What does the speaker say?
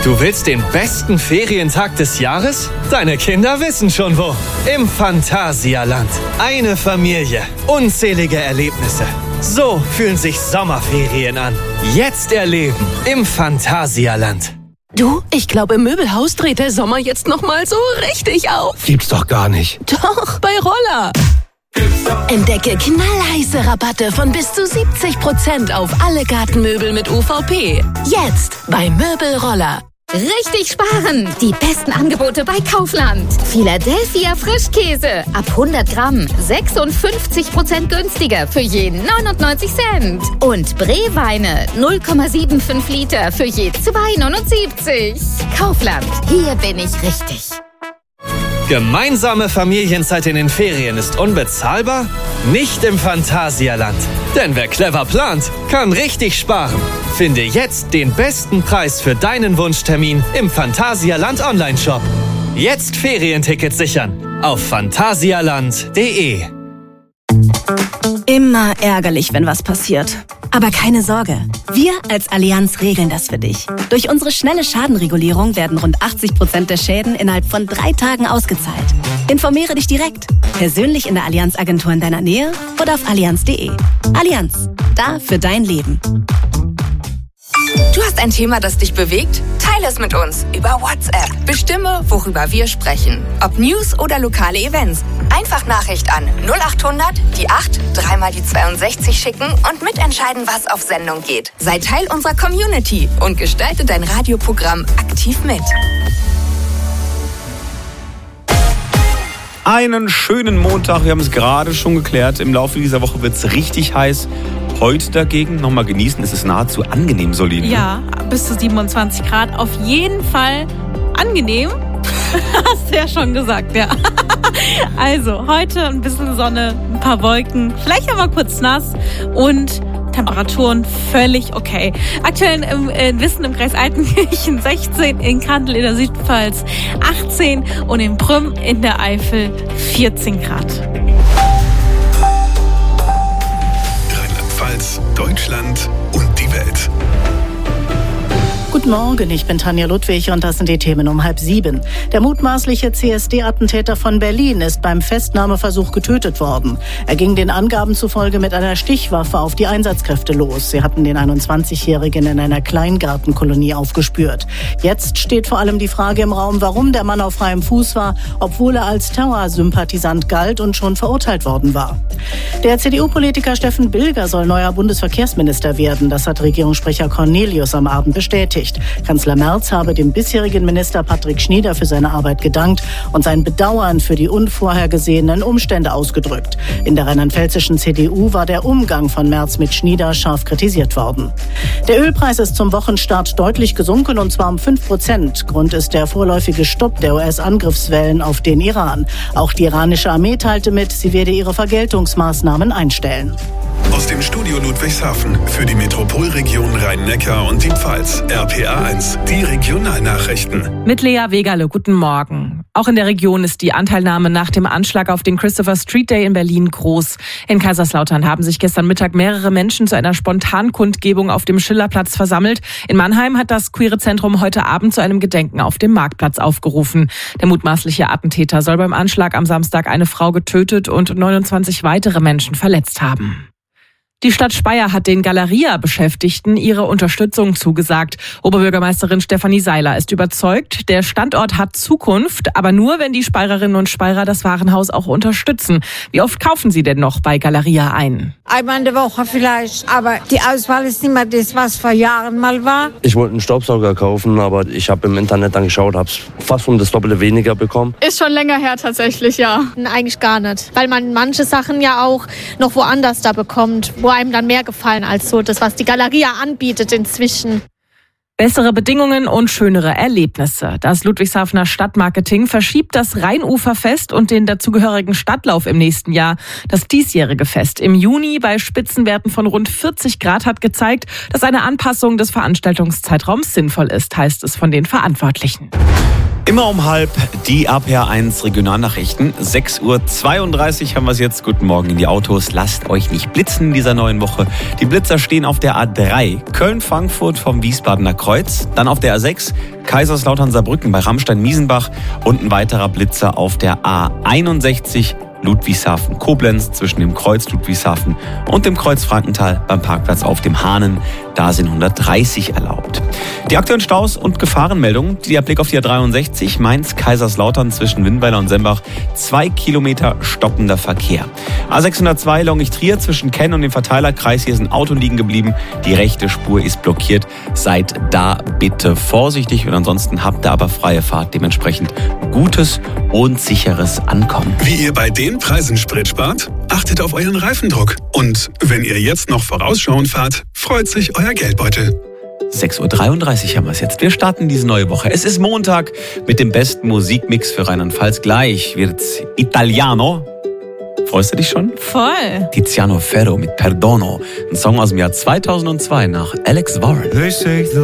Du willst den besten Ferientag des Jahres? Deine Kinder wissen schon wo. Im Phantasialand. Eine Familie. Unzählige Erlebnisse. So fühlen sich Sommerferien an. Jetzt erleben im Phantasialand. Du, ich glaube, im Möbelhaus dreht der Sommer jetzt nochmal so richtig auf. Gibt's doch gar nicht. Doch, bei Roller. Entdecke knallheiße Rabatte von bis zu 70% auf alle Gartenmöbel mit UVP. Jetzt bei Möbelroller. Richtig sparen! Die besten Angebote bei Kaufland. Philadelphia Frischkäse ab 100 Gramm 56% günstiger für jeden 99 Cent. Und Bree-Weine 0,75 Liter für je 2,79. Kaufland, hier bin ich richtig. Gemeinsame Familienzeit in den Ferien ist unbezahlbar? Nicht im Phantasialand. Denn wer clever plant, kann richtig sparen. Finde jetzt den besten Preis für deinen Wunschtermin im Phantasialand Online-Shop. Jetzt Ferientickets sichern auf phantasialand.de. Immer ärgerlich, wenn was passiert. Aber keine Sorge, wir als Allianz regeln das für dich. Durch unsere schnelle Schadenregulierung werden rund 80% der Schäden innerhalb von 3 Tagen ausgezahlt. Informiere dich direkt, persönlich in der Allianz-Agentur in deiner Nähe oder auf allianz.de. Allianz, da für dein Leben. Du hast ein Thema, das dich bewegt? Teile es mit uns über WhatsApp. Bestimme, worüber wir sprechen. Ob News oder lokale Events. Einfach Nachricht an 0800 die 8 3 mal die 62 schicken und mitentscheiden, was auf Sendung geht. Sei Teil unserer Community und gestalte dein Radioprogramm aktiv mit. Einen schönen Montag, wir haben es gerade schon geklärt. Im Laufe dieser Woche wird es richtig heiß. Heute dagegen nochmal genießen, es ist nahezu angenehm, Solide. Ja, bis zu 27 Grad. Auf jeden Fall angenehm. Hast du ja schon gesagt, ja. Also, heute ein bisschen Sonne, ein paar Wolken, vielleicht noch mal kurz nass und Temperaturen völlig okay. Aktuell im Wissen im Kreis Altenkirchen 16, in Kandel in der Südpfalz 18 und in Prüm in der Eifel 14 Grad. Rheinland-Pfalz, Deutschland und die Welt. Guten Morgen, ich bin Tanja Ludwig und das sind die Themen um 6:30. Der mutmaßliche CSD-Attentäter von Berlin ist beim Festnahmeversuch getötet worden. Er ging den Angaben zufolge mit einer Stichwaffe auf die Einsatzkräfte los. Sie hatten den 21-Jährigen in einer Kleingartenkolonie aufgespürt. Jetzt steht vor allem die Frage im Raum, warum der Mann auf freiem Fuß war, obwohl er als Terrorsympathisant galt und schon verurteilt worden war. Der CDU-Politiker Steffen Bilger soll neuer Bundesverkehrsminister werden. Das hat Regierungssprecher Cornelius am Abend bestätigt. Kanzler Merz habe dem bisherigen Minister Patrick Schnieder für seine Arbeit gedankt und sein Bedauern für die unvorhergesehenen Umstände ausgedrückt. In der rheinland-pfälzischen CDU war der Umgang von Merz mit Schnieder scharf kritisiert worden. Der Ölpreis ist zum Wochenstart deutlich gesunken und zwar um 5%. Grund ist der vorläufige Stopp der US-Angriffswellen auf den Iran. Auch die iranische Armee teilte mit, sie werde ihre Vergeltungsmaßnahmen einstellen. Aus dem Studio Ludwigshafen für die Metropolregion Rhein-Neckar und die Pfalz. RPA1, die Regionalnachrichten. Mit Lea Wegerle, guten Morgen. Auch in der Region ist die Anteilnahme nach dem Anschlag auf den Christopher Street Day in Berlin groß. In Kaiserslautern haben sich gestern Mittag mehrere Menschen zu einer Spontankundgebung auf dem Schillerplatz versammelt. In Mannheim hat das Queere Zentrum heute Abend zu einem Gedenken auf dem Marktplatz aufgerufen. Der mutmaßliche Attentäter soll beim Anschlag am Samstag eine Frau getötet und 29 weitere Menschen verletzt haben. Die Stadt Speyer hat den Galeria-Beschäftigten ihre Unterstützung zugesagt. Oberbürgermeisterin Stefanie Seiler ist überzeugt, der Standort hat Zukunft, aber nur, wenn die Speyrerinnen und Speyrer das Warenhaus auch unterstützen. Wie oft kaufen Sie denn noch bei Galeria ein? Einmal in der Woche vielleicht, aber die Auswahl ist nicht mehr das, was vor Jahren mal war. Ich wollte einen Staubsauger kaufen, aber ich habe im Internet dann geschaut, habe es fast um das Doppelte weniger bekommen. Ist schon länger her tatsächlich, ja. Eigentlich gar nicht, weil man manche Sachen ja auch noch woanders da bekommt, wo einem dann mehr gefallen als so das, was die Galeria anbietet inzwischen. Bessere Bedingungen und schönere Erlebnisse. Das Ludwigshafener Stadtmarketing verschiebt das Rheinuferfest und den dazugehörigen Stadtlauf im nächsten Jahr. Das diesjährige Fest im Juni bei Spitzenwerten von rund 40 Grad hat gezeigt, dass eine Anpassung des Veranstaltungszeitraums sinnvoll ist, heißt es von den Verantwortlichen. Immer um 12:30 die RPA1 Regionalnachrichten. 6:32 Uhr haben wir es jetzt. Guten Morgen in die Autos. Lasst euch nicht blitzen in dieser neuen Woche. Die Blitzer stehen auf der A3 Köln-Frankfurt vom Wiesbadener Kreuz. Dann auf der A6 Kaiserslautern-Saarbrücken bei Ramstein-Miesenbach. Und ein weiterer Blitzer auf der A61 Ludwigshafen-Koblenz zwischen dem Kreuz Ludwigshafen und dem Kreuz Frankenthal beim Parkplatz auf dem Hahnen. Da sind 130 erlaubt. Die aktuellen Staus und Gefahrenmeldungen, der Blick auf die A63 Mainz-Kaiserslautern zwischen Winnweiler und Sembach, 2 Kilometer stockender Verkehr. A602 Longich-Trier zwischen Kenn und dem Verteilerkreis, hier ist ein Auto liegen geblieben, die rechte Spur ist blockiert. Seid da bitte vorsichtig und ansonsten habt ihr aber freie Fahrt, dementsprechend gutes und sicheres Ankommen. Wie ihr bei den Preisen Sprit spart? Achtet auf euren Reifendruck. Und wenn ihr jetzt noch vorausschauend fahrt, freut sich euer Geldbeutel. 6:33 Uhr haben wir es jetzt. Wir starten diese neue Woche. Es ist Montag mit dem besten Musikmix für Rheinland-Pfalz. Gleich wird's Italiano. Freust du dich schon? Voll. Tiziano Ferro mit Perdono. Ein Song aus dem Jahr 2002 nach Alex Warren.